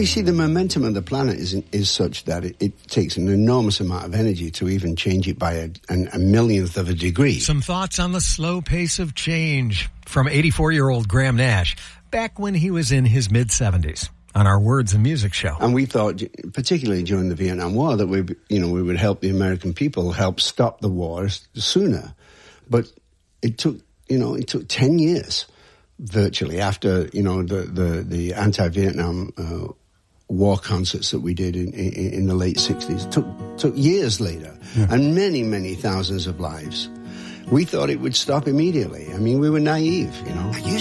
you see, the momentum of the planet is such that it takes an enormous amount of energy to even change it by a millionth of a degree. Some thoughts on the slow pace of change from 84-year-old Graham Nash back when he was in his mid-70s on our Words and Music show. And we thought, particularly during the Vietnam War, that we would help the American people help stop the wars sooner. But it took 10 years virtually after, the anti-Vietnam war concerts that we did in the late 60s. It took years later, and many, many thousands of lives. We thought it would stop immediately. I mean, we were naive, I used